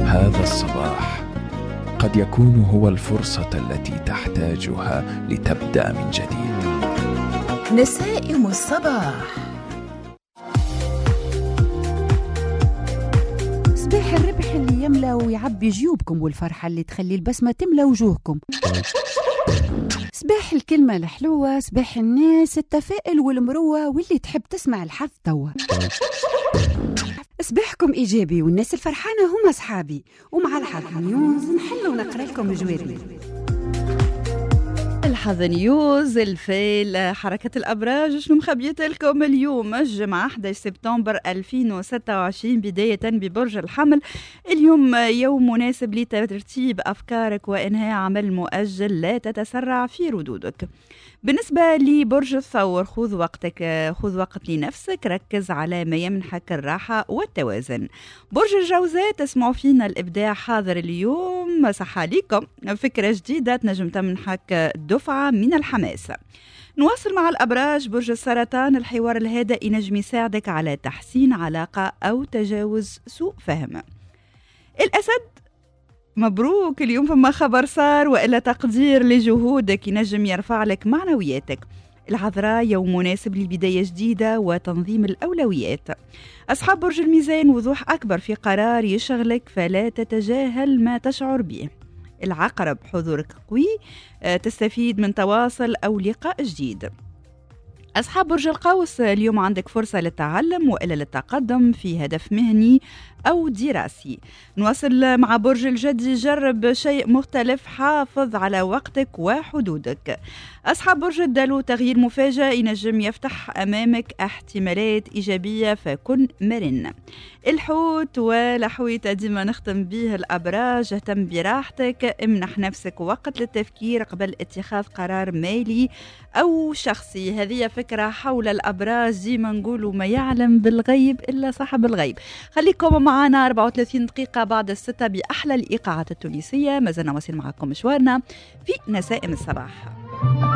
هذا الصباح قد يكون هو الفرصة التي تحتاجها لتبدأ من جديد. نسائم الصباح. صباح الربح اللي يملى ويعبي جيوبكم، والفرحة اللي تخلي البسمة تملى وجوهكم. صباح الكلمة الحلوة، صباح الناس التفائل والمروة واللي تحب تسمع الحظ توا. صباحكم إيجابي والناس الفرحانة هم أصحابي، ومع الحظ نيوز نحل ونقرأ لكم جوابي. الحظ نيوز الفيل حركة الأبراج شنو مخبيت لكم اليوم الجمعة 11 سبتمبر 2026 بداية ببرج الحمل. اليوم يوم مناسب لترتيب أفكارك وإنهاء عمل مؤجل، لا تتسرع في ردودك. بالنسبة لبرج الثور خذ وقت لنفسك، ركز على ما يمنحك الراحة والتوازن. برج الجوزاء تسمعوا فينا الإبداع حاضر اليوم، صح عليكم فكرة جديدة تنجم تمنحك دفعة من الحماس. نواصل مع الأبراج. برج السرطان الحوار الهادئ ينجم يساعدك على تحسين علاقة أو تجاوز سوء فهم. الأسد مبروك، اليوم فما خبر صار وإلا تقدير لجهودك ينجم يرفع لك معنوياتك. العذراء يوم مناسب لبداية جديدة وتنظيم الأولويات. أصحاب برج الميزان وضوح أكبر في قرار يشغلك فلا تتجاهل ما تشعر به. العقرب حضورك قوي، تستفيد من تواصل أو لقاء جديد. أصحاب برج القوس اليوم عندك فرصة للتعلم وإلا للتقدم في هدف مهني أو دراسي. نواصل مع برج الجدي، جرب شيء مختلف، حافظ على وقتك وحدودك. أصحاب برج الدلو تغيير مفاجئ ينجم يفتح أمامك احتمالات إيجابية فكن مرن. الحوت والحويت ديما نختم به الأبراج، اهتم براحتك، امنح نفسك وقت للتفكير قبل اتخاذ قرار مالي أو شخصي. هذه فكرة حول الأبراج، ديما نقولوا ما يعلم بالغيب إلا صاحب الغيب. خليكم معنا 34 دقيقة بعد 6 بأحلى الإيقاعات التونسية. ما زلنا واصل معكم مشوارنا في نسائم الصباح.